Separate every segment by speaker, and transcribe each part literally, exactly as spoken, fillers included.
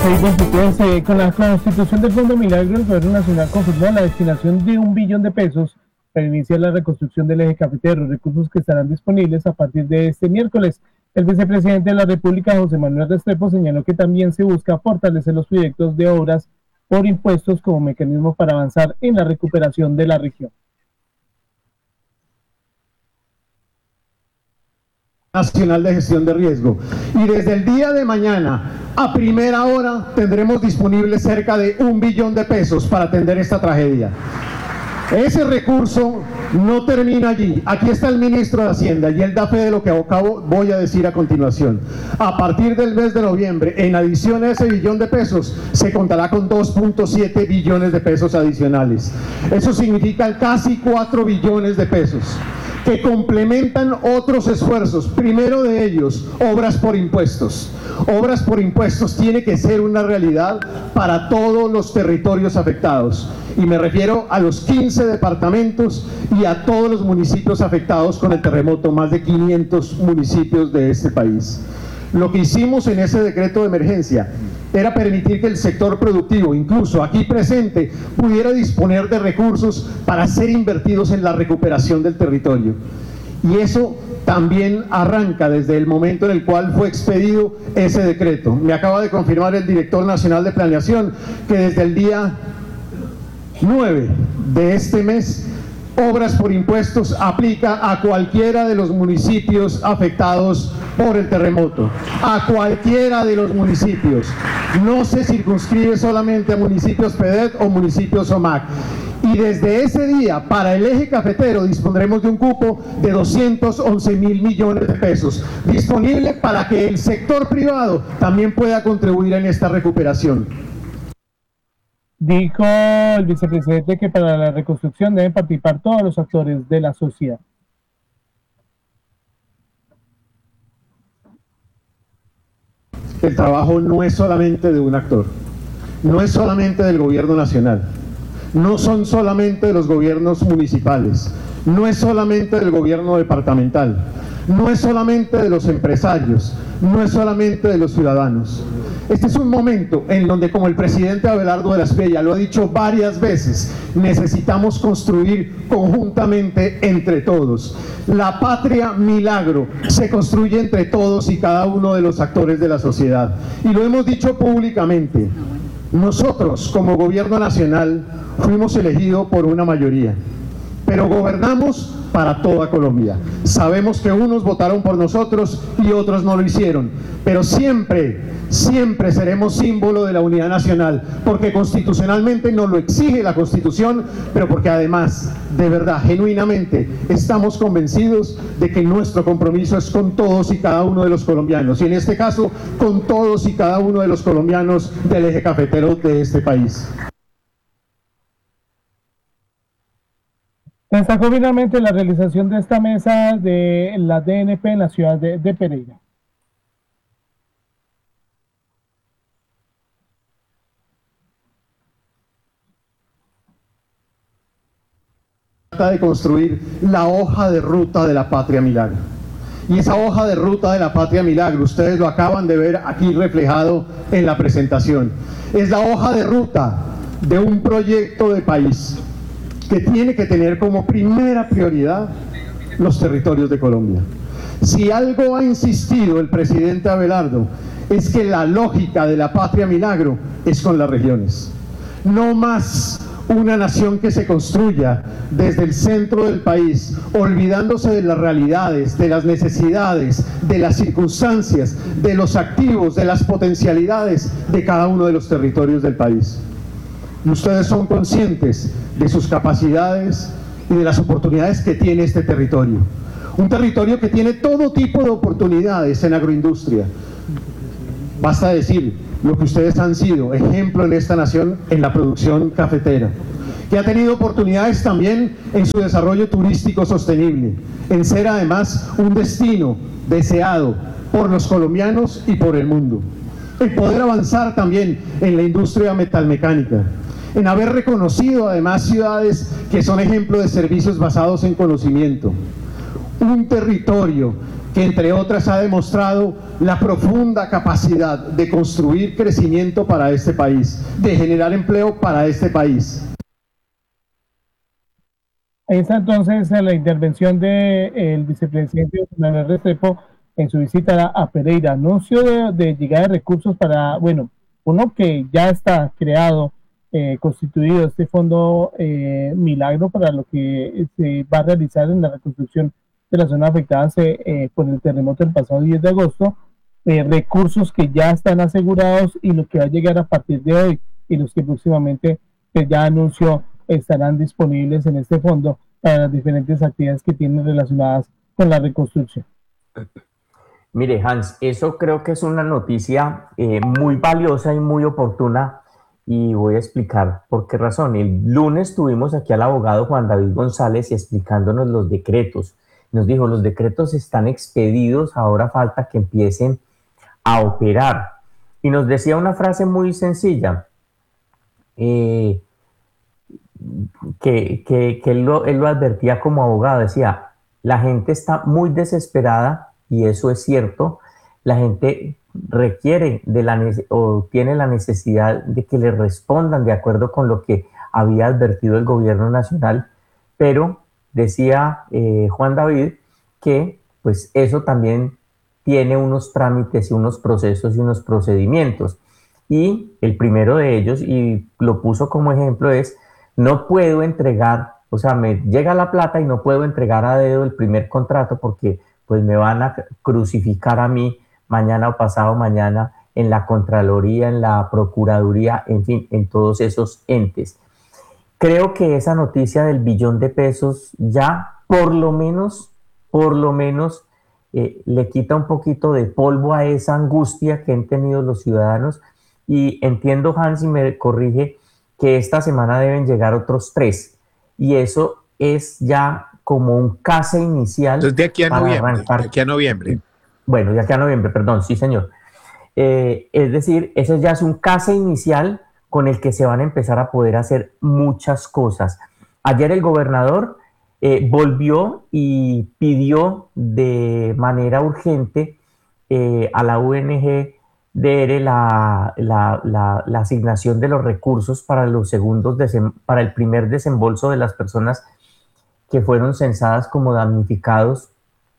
Speaker 1: Seguimos ustedes eh, con la constitución del Fondo Milagro. El Gobierno Nacional confirmó la destinación de un billón de pesos para iniciar la reconstrucción del eje cafetero, recursos que estarán disponibles a partir de este miércoles. El vicepresidente de la República, José Manuel Restrepo, señaló que también se busca fortalecer los proyectos de obras por impuestos como mecanismo para avanzar en la recuperación de la región.
Speaker 2: Nacional de Gestión de Riesgo. Y desde el día de mañana, a primera hora, tendremos disponibles cerca de un billón de pesos para atender esta tragedia. Ese recurso no termina allí. Aquí está el ministro de Hacienda y él da fe de lo que acabo, voy a decir a continuación. A partir del mes de noviembre, en adición a ese billón de pesos, se contará con dos punto siete billones de pesos adicionales. Eso significa casi cuatro billones de pesos, que complementan otros esfuerzos. Primero de ellos, obras por impuestos. Obras por impuestos tiene que ser una realidad para todos los territorios afectados. Y me refiero a los quince departamentos y a todos los municipios afectados con el terremoto, más de quinientos municipios de este país. Lo que hicimos en ese decreto de emergencia era permitir que el sector productivo, incluso aquí presente, pudiera disponer de recursos para ser invertidos en la recuperación del territorio. Y eso también arranca desde el momento en el cual fue expedido ese decreto. Me acaba de confirmar el director nacional de planeación que desde el día nueve de este mes, Obras por Impuestos aplica a cualquiera de los municipios afectados por el terremoto, a cualquiera de los municipios. No se circunscribe solamente a municipios P E D E T o municipios O M A C. Y desde ese día, para el eje cafetero, dispondremos de un cupo de doscientos once mil millones de pesos, disponible para que el sector privado también pueda contribuir en esta recuperación.
Speaker 1: Dijo el vicepresidente que para la reconstrucción deben participar todos los actores de la sociedad.
Speaker 2: El trabajo no es solamente de un actor, no es solamente del gobierno nacional, no son solamente de los gobiernos municipales, no es solamente del gobierno departamental, no es solamente de los empresarios, no es solamente de los ciudadanos. Este es un momento en donde, como el presidente Abelardo de la Espriella lo ha dicho varias veces, necesitamos construir conjuntamente entre todos. La patria milagro se construye entre todos y cada uno de los actores de la sociedad. Y lo hemos dicho públicamente. Nosotros, como gobierno nacional, fuimos elegidos por una mayoría, pero gobernamos para toda Colombia. Sabemos que unos votaron por nosotros y otros no lo hicieron, pero siempre, siempre seremos símbolo de la unidad nacional, porque constitucionalmente nos lo exige la Constitución, pero porque además, de verdad, genuinamente, estamos convencidos de que nuestro compromiso es con todos y cada uno de los colombianos, y en este caso, con todos y cada uno de los colombianos del eje cafetero de este país.
Speaker 1: Destacó finalmente la realización de esta mesa de la D N P en la ciudad de, de Pereira.
Speaker 2: Trata de construir la hoja de ruta de la Patria Milagro. Y esa hoja de ruta de la Patria Milagro, ustedes lo acaban de ver aquí reflejado en la presentación, es la hoja de ruta de un proyecto de país que tiene que tener como primera prioridad los territorios de Colombia. Si algo ha insistido el presidente Abelardo, es que la lógica de la Patria Milagro es con las regiones. No más una nación que se construya desde el centro del país, olvidándose de las realidades, de las necesidades, de las circunstancias, de los activos, de las potencialidades de cada uno de los territorios del país. Y ustedes son conscientes de sus capacidades y de las oportunidades que tiene este territorio. Un territorio que tiene todo tipo de oportunidades en agroindustria. Basta decir lo que ustedes han sido, ejemplo en esta nación en la producción cafetera, que ha tenido oportunidades también en su desarrollo turístico sostenible, en ser además un destino deseado por los colombianos y por el mundo. El poder avanzar también en la industria metalmecánica, en haber reconocido además ciudades que son ejemplo de servicios basados en conocimiento. Un territorio que entre otras ha demostrado la profunda capacidad de construir crecimiento para este país, de generar empleo para este país.
Speaker 1: Ahí está entonces la intervención del vicepresidente Manuel Restrepo en su visita a Pereira. Anuncio de, de llegada de recursos para, bueno, uno que ya está creado, eh, constituido este fondo eh, Milagro para lo que se va a realizar en la reconstrucción de las zonas afectadas eh, por el terremoto del pasado diez de agosto, eh, recursos que ya están asegurados y lo que va a llegar a partir de hoy y los que próximamente pues, ya anunció estarán disponibles en este fondo para las diferentes actividades que tienen relacionadas con la reconstrucción.
Speaker 3: Mire, Hans, eso creo que es una noticia eh, muy valiosa y muy oportuna y voy a explicar por qué razón. El lunes tuvimos aquí al abogado Juan David González explicándonos los decretos. Nos dijo, los decretos están expedidos, ahora falta que empiecen a operar. Y nos decía una frase muy sencilla, eh, que, que, que él, lo, él lo advertía como abogado, decía, la gente está muy desesperada, y eso es cierto, la gente requiere de la, o tiene la necesidad de que le respondan de acuerdo con lo que había advertido el gobierno nacional, pero decía eh, Juan David que pues eso también tiene unos trámites y unos procesos y unos procedimientos, y el primero de ellos, y lo puso como ejemplo, es no puedo entregar, o sea, me llega la plata y no puedo entregar a dedo el primer contrato porque pues me van a crucificar a mí mañana o pasado mañana en la Contraloría, en la Procuraduría, en fin, en todos esos entes. Creo que esa noticia del billón de pesos ya por lo menos, por lo menos eh, le quita un poquito de polvo a esa angustia que han tenido los ciudadanos, y entiendo, Hans, y me corrige, que esta semana deben llegar otros tres, y eso es ya como un case inicial.
Speaker 4: Entonces, de aquí a
Speaker 3: para
Speaker 4: noviembre,
Speaker 3: arrancar.
Speaker 4: de aquí a noviembre.
Speaker 3: Bueno, de aquí a noviembre, perdón, sí, señor. Eh, es decir, eso ya es un case inicial con el que se van a empezar a poder hacer muchas cosas. Ayer el gobernador eh, volvió y pidió de manera urgente eh, a la U N G D R la, la, la, la asignación de los recursos para los segundos desem, para el primer desembolso de las personas que fueron censadas como damnificados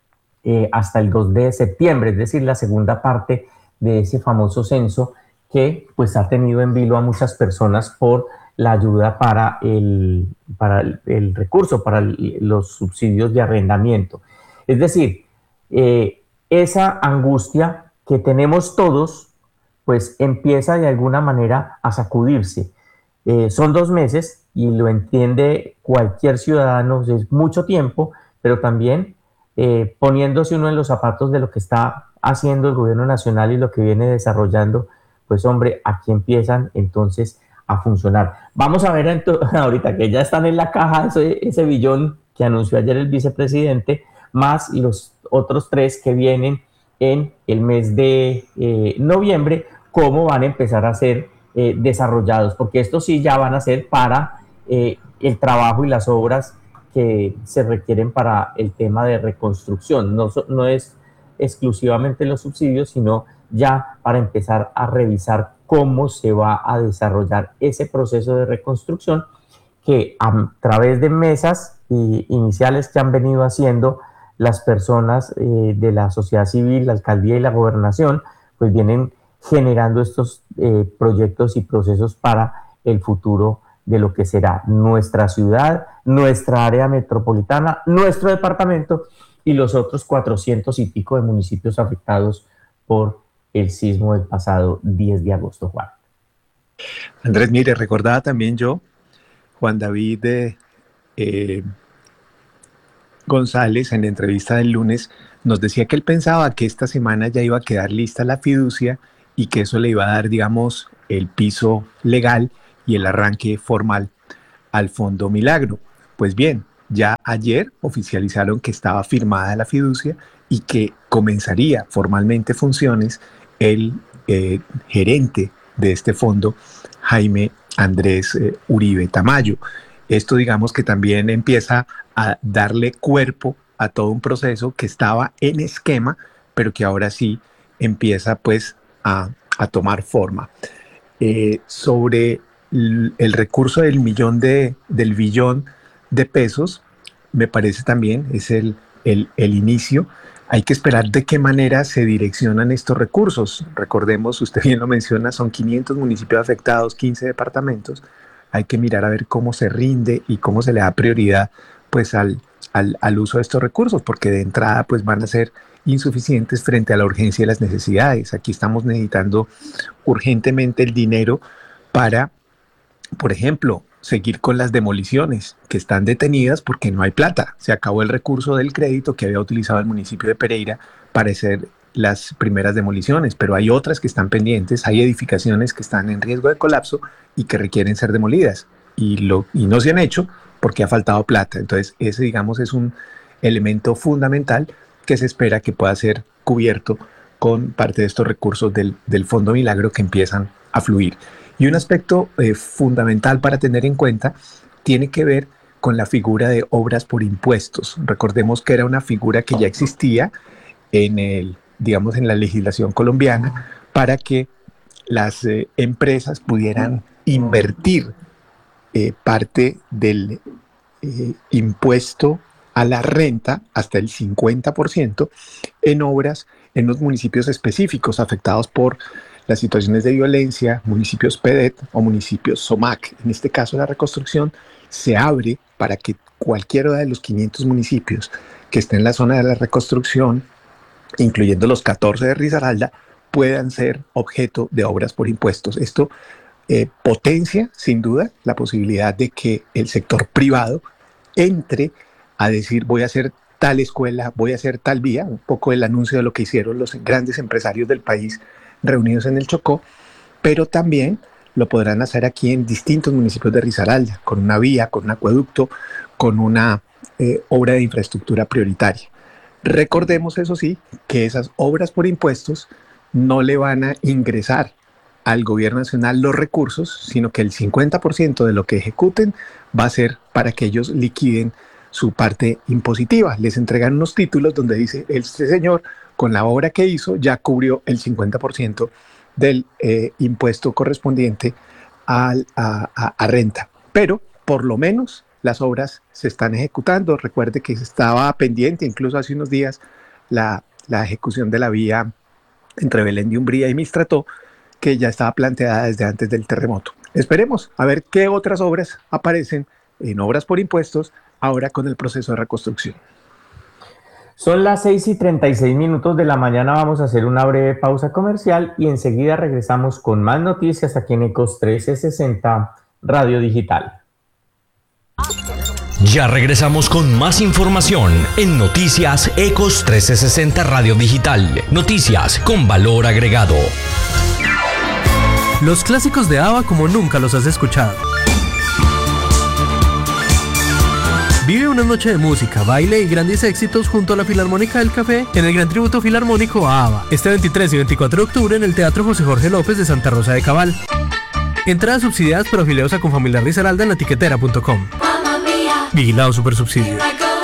Speaker 3: eh, hasta el dos de septiembre, es decir, la segunda parte de ese famoso censo que pues ha tenido en vilo a muchas personas por la ayuda para el, para el, el recurso, para el, los subsidios de arrendamiento. Es decir, eh, esa angustia que tenemos todos, pues empieza de alguna manera a sacudirse. Eh, son dos meses y lo entiende cualquier ciudadano, es mucho tiempo, pero también eh, poniéndose uno en los zapatos de lo que está haciendo el gobierno nacional y lo que viene desarrollando, pues hombre, aquí empiezan entonces a funcionar. Vamos a ver ahorita que ya están en la caja ese, ese billón que anunció ayer el vicepresidente, más los otros tres que vienen en el mes de eh, noviembre, cómo van a empezar a ser eh, desarrollados, porque estos sí ya van a ser para eh, el trabajo y las obras que se requieren para el tema de reconstrucción. No, no es exclusivamente los subsidios, sino ya para empezar a revisar cómo se va a desarrollar ese proceso de reconstrucción que a través de mesas eh, iniciales que han venido haciendo las personas eh, de la sociedad civil, la alcaldía y la gobernación, pues vienen generando estos eh, proyectos y procesos para el futuro de lo que será nuestra ciudad, nuestra área metropolitana, nuestro departamento y los otros cuatrocientos y pico de municipios afectados por el sismo del pasado diez de agosto, Juan.
Speaker 4: Andrés, mire, recordaba también yo, Juan David eh, eh, González, en la entrevista del lunes, nos decía que él pensaba que esta semana ya iba a quedar lista la fiducia y que eso le iba a dar, digamos, el piso legal y el arranque formal al Fondo Milagro. Pues bien, ya ayer oficializaron que estaba firmada la fiducia y que comenzaría formalmente funciones el eh, gerente de este fondo, Jaime Andrés eh, Uribe Tamayo. Esto, digamos, que también empieza a darle cuerpo a todo un proceso que estaba en esquema, pero que ahora sí empieza pues a, a tomar forma. Eh, sobre el, el recurso del millón de, del billón de pesos, me parece también, es el, el, el inicio. Hay que esperar de qué manera se direccionan estos recursos. Recordemos, usted bien lo menciona, son quinientos municipios afectados, quince departamentos. Hay que mirar a ver cómo se rinde y cómo se le da prioridad pues al, al, al uso de estos recursos, porque de entrada pues van a ser insuficientes frente a la urgencia y las necesidades. Aquí estamos necesitando urgentemente el dinero para, por ejemplo, seguir con las demoliciones que están detenidas porque no hay plata. Se acabó el recurso del crédito que había utilizado el municipio de Pereira para hacer las primeras demoliciones, pero hay otras que están pendientes, hay edificaciones que están en riesgo de colapso y que requieren ser demolidas y, lo, y no se han hecho porque ha faltado plata. Entonces ese, digamos, es un elemento fundamental que se espera que pueda ser cubierto con parte de estos recursos del, del Fondo Milagro que empiezan a fluir. Y un aspecto eh, fundamental para tener en cuenta tiene que ver con la figura de obras por impuestos. Recordemos que era una figura que ya existía en el, digamos, en la legislación colombiana para que las eh, empresas pudieran invertir eh, parte del eh, impuesto a la renta hasta el cincuenta por ciento en obras en los municipios específicos afectados por las situaciones de violencia, municipios P E D E T o municipios SOMAC. En este caso, la reconstrucción se abre para que cualquiera de los quinientos municipios que estén en la zona de la reconstrucción, incluyendo los catorce de Risaralda, puedan ser objeto de obras por impuestos. Esto eh, potencia, sin duda, la posibilidad de que el sector privado entre a decir voy a hacer tal escuela, voy a hacer tal vía, un poco el anuncio de lo que hicieron los grandes empresarios del país reunidos en el Chocó, pero también lo podrán hacer aquí en distintos municipios de Risaralda, con una vía, con un acueducto, con una eh, obra de infraestructura prioritaria. Recordemos, eso sí, que esas obras por impuestos no le van a ingresar al gobierno nacional los recursos, sino que el cincuenta por ciento de lo que ejecuten va a ser para que ellos liquiden su parte impositiva. Les entregan unos títulos donde dice, este señor con la obra que hizo ya cubrió el cincuenta por ciento del eh, impuesto correspondiente al, a, a, a renta. Pero por lo menos las obras se están ejecutando. Recuerde que estaba pendiente incluso hace unos días la, la ejecución de la vía entre Belén de Umbría y Mistrató, que ya estaba planteada desde antes del terremoto. Esperemos a ver qué otras obras aparecen en obras por impuestos ahora con el proceso de reconstrucción.
Speaker 3: Son las seis y treinta y seis minutos de la mañana, vamos a hacer una breve pausa comercial y enseguida regresamos con más noticias aquí en Ecos trescientos sesenta Radio Digital.
Speaker 5: Ya regresamos con más información en Noticias Ecos trescientos sesenta Radio Digital. Noticias con valor agregado.
Speaker 6: Los clásicos de ABBA como nunca los has escuchado. Vive una noche de música, baile y grandes éxitos junto a la Filarmónica del Café en el Gran Tributo Filarmónico a ABBA, este veintitrés y veinticuatro de octubre en el Teatro José Jorge López de Santa Rosa de Cabal. Entradas subsidiadas por afiliados a Confamiliar Risaralda en latiquetera punto com. Vigilado Supersubsidio.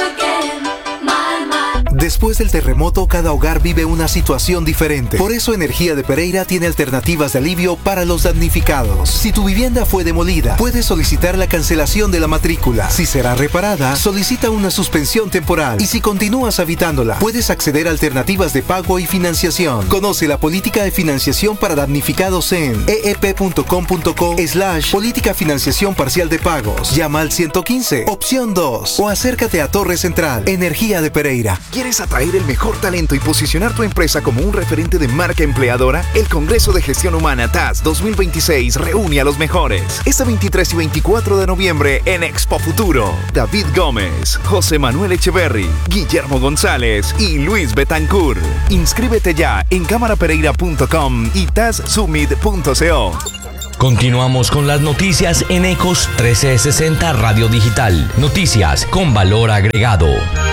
Speaker 7: Después del terremoto, cada hogar vive una situación diferente. Por eso Energía de Pereira tiene alternativas de alivio para los damnificados. Si tu vivienda fue demolida, puedes solicitar la cancelación de la matrícula. Si será reparada, solicita una suspensión temporal. Y si continúas habitándola, puedes acceder a alternativas de pago y financiación. Conoce la política de financiación para damnificados en e e pe punto com punto co slash política financiación parcial de pagos. Llama al ciento quince, opción dos, o acércate a Torre Central. Energía de Pereira.
Speaker 8: ¿Quieres atraer el mejor talento y posicionar tu empresa como un referente de marca empleadora? El Congreso de Gestión Humana T A S dos mil veintiséis reúne a los mejores. Este veintitrés y veinticuatro de noviembre en Expo Futuro. David Gómez, José Manuel Echeverry, Guillermo González y Luis Betancourt. Inscríbete ya en cámara pereira punto com y tassummit punto co.
Speaker 5: Continuamos con las noticias en Ecos trescientos sesenta Radio Digital. Noticias con valor agregado.